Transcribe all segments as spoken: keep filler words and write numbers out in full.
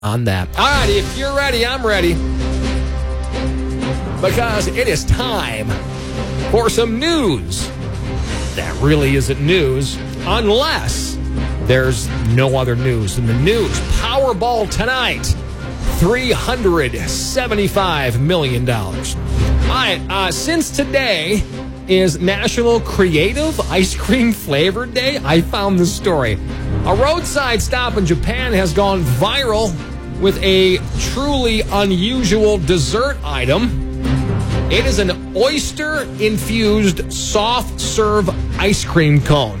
on that. All right, if you're ready, I'm ready. Because it is time for some news. That really isn't news unless there's no other news in the news. Powerball tonight, three hundred seventy-five million dollars. All right, uh, since today is National Creative Ice Cream Flavor Day, I found this story. A roadside stop in Japan has gone viral with a truly unusual dessert item. It is an oyster-infused soft-serve ice cream cone.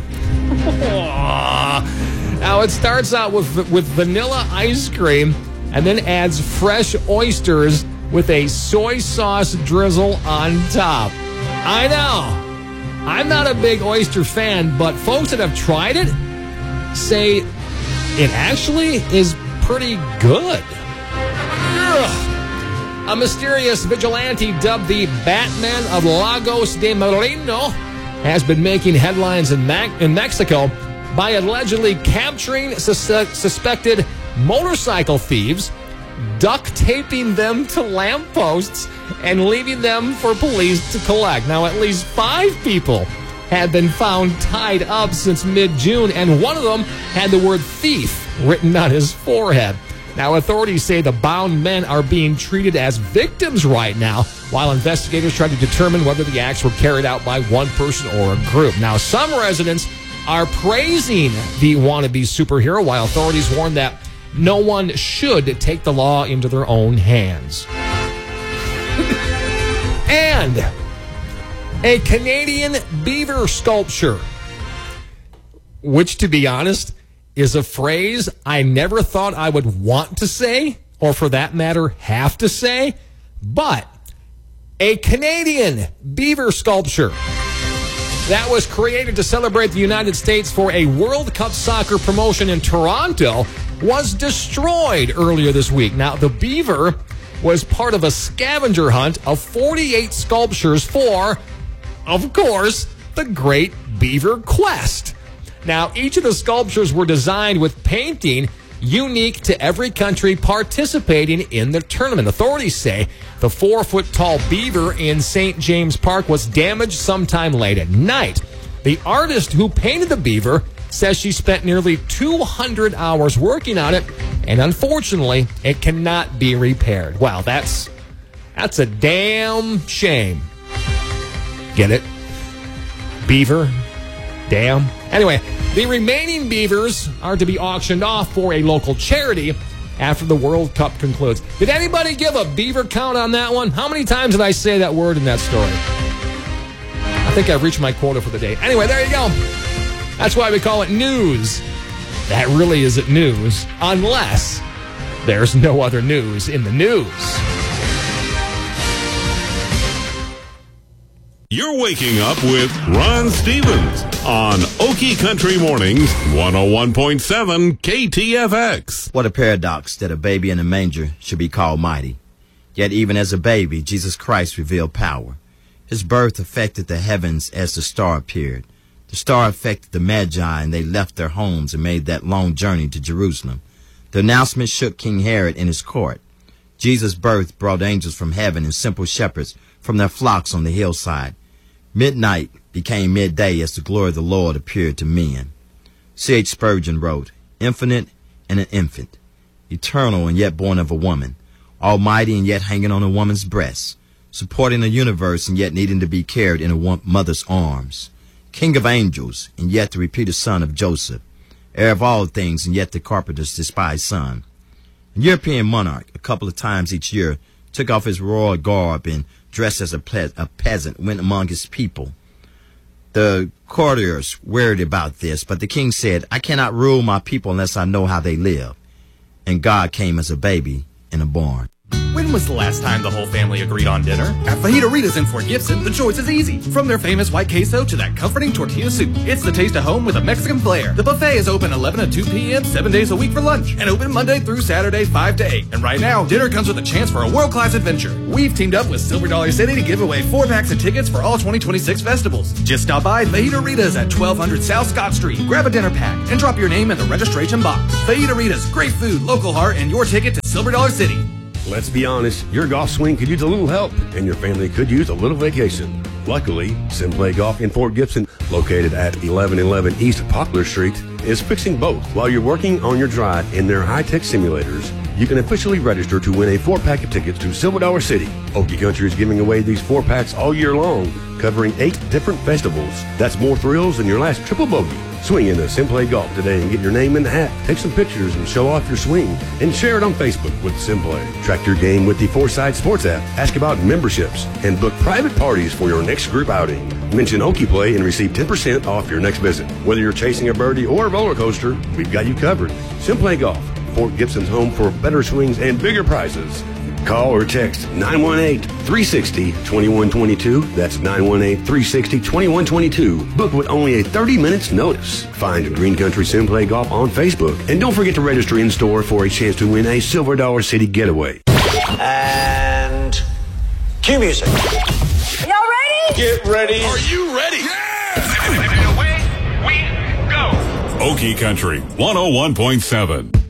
Now, it starts out with, with vanilla ice cream and then adds fresh oysters with a soy sauce drizzle on top. I know. I'm not a big oyster fan, but folks that have tried it say it actually is pretty good. Ugh. A mysterious vigilante dubbed the Batman of Lagos de Moreno has been making headlines in, Mac- in Mexico by allegedly capturing sus- suspected motorcycle thieves, duct taping them to lampposts, and leaving them for police to collect. Now, at least five people had been found tied up since mid-June, and one of them had the word thief written on his forehead. Now, authorities say the bound men are being treated as victims right now, while investigators try to determine whether the acts were carried out by one person or a group. Now, some residents are praising the wannabe superhero, while authorities warn that no one should take the law into their own hands. And a Canadian beaver sculpture, which, to be honest, is a phrase I never thought I would want to say, or for that matter, have to say, but a Canadian beaver sculpture that was created to celebrate the United States for a World Cup soccer promotion in Toronto was destroyed earlier this week. Now, the beaver was part of a scavenger hunt of forty-eight sculptures for, of course, the Great Beaver Quest. Now, each of the sculptures were designed with painting unique to every country participating in the tournament. Authorities say the four-foot-tall beaver in Saint James Park was damaged sometime late at night. The artist who painted the beaver says she spent nearly two hundred hours working on it, and unfortunately, it cannot be repaired. Wow, that's that's a damn shame. Get it? Beaver? Damn. Anyway, the remaining beavers are to be auctioned off for a local charity after the World Cup concludes. Did anybody give a beaver count on that one? How many times did I say that word in that story? I think I've reached my quota for the day. Anyway, there you go. That's why we call it news. That really isn't news unless there's no other news in the news. You're waking up with Ron Stevens on Okie Country Mornings, one oh one point seven K T F X. What a paradox that a baby in a manger should be called mighty. Yet even as a baby, Jesus Christ revealed power. His birth affected the heavens as the star appeared. The star affected the Magi, and they left their homes and made that long journey to Jerusalem. The announcement shook King Herod in his court. Jesus' birth brought angels from heaven and simple shepherds from their flocks on the hillside. Midnight became midday as the glory of the Lord appeared to men. C H Spurgeon wrote, "Infinite and an infant, eternal and yet born of a woman, almighty and yet hanging on a woman's breast, supporting the universe and yet needing to be carried in a wo- mother's arms, king of angels and yet the repeated son of Joseph, heir of all things and yet the carpenter's despised son." A European monarch, a couple of times each year, took off his royal garb and dressed as a, ple- a peasant, went among his people. The courtiers worried about this, but the king said, "I cannot rule my people unless I know how they live." And God came as a baby in a barn. When was the last time the whole family agreed on dinner? At Fajita-Ritas in Fort Gibson, the choice is easy. From their famous white queso to that comforting tortilla soup, it's the taste of home with a Mexican flair. The buffet is open eleven to two p.m. seven days a week for lunch, and open Monday through Saturday five to eight. And right now, dinner comes with a chance for a world-class adventure. We've teamed up with Silver Dollar City to give away four packs of tickets for all twenty twenty-six festivals. Just stop by Fajita-Ritas at twelve hundred South Scott Street, grab a dinner pack, and drop your name in the registration box. Fajita-Ritas, great food, local heart, and your ticket to Silver Dollar City. Let's be honest, your golf swing could use a little help, and your family could use a little vacation. Luckily, Simplay Golf in Fort Gibson, located at eleven eleven East Poplar Street, is fixing both. While you're working on your drive in their high-tech simulators, you can officially register to win a four-pack of tickets to Silver Dollar City. Okie Country is giving away these four packs all year long, covering eight different festivals. That's more thrills than your last triple bogey. Swing into Simplay Golf today and get your name in the hat. Take some pictures and show off your swing. And share it on Facebook with Simplay. Track your game with the Foresight Sports app. Ask about memberships. And book private parties for your next group outing. Mention Okie Play and receive ten percent off your next visit. Whether you're chasing a birdie or a roller coaster, we've got you covered. Simplay Golf, Fort Gibson's home for better swings and bigger prizes. Call or text nine one eight, three six zero, two one two two. That's nine one eight, three six zero, two one two two. Book with only a thirty minutes notice. Find Green Country Simplay Golf on Facebook. And don't forget to register in store for a chance to win a Silver Dollar City getaway. And cue music. Y'all ready? Get ready. Are you ready? Yeah! Away we go. Okie Country one oh one point seven.